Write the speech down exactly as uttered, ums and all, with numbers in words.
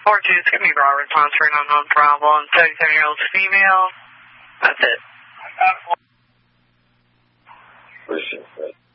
four two, it's going to be raw response for an unknown problem. thirty-seven-year-old female. That's it. Appreciate that.